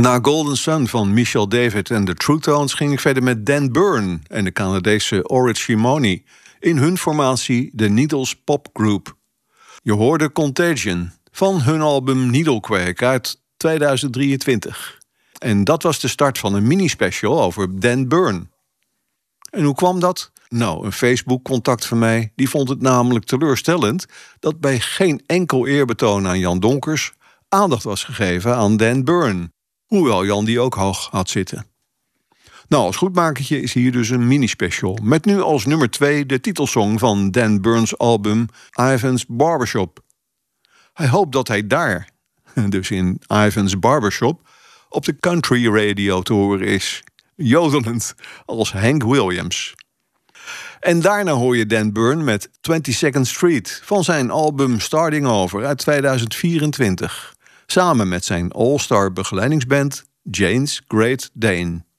Na Golden Sun van Michel David en de True Tones ging ik verder met Dan Byrne en de Canadese Orrit Shimoni in hun formatie The Needles Pop Group. Je hoorde Contagion van hun album Needlequake uit 2023. En dat was de start van een mini-special over Dan Byrne. En hoe kwam dat? Nou, een Facebook-contact van mij die vond het namelijk teleurstellend dat bij geen enkel eerbetoon aan Jan Donkers aandacht was gegeven aan Dan Byrne. Hoewel Jan die ook hoog had zitten. Nou, als goedmakertje is hier dus een mini-special. Met nu als nummer 2 de titelsong van Dan Byrne's album Ivan's Barbershop. Hij hoopt dat hij daar, dus in Ivan's Barbershop, op de country radio te horen is. Jodelend als Hank Williams. En daarna hoor je Dan Byrne met 22nd Street van zijn album Starting Over uit 2024. Samen met zijn all-star begeleidingsband Jane's Great Dane.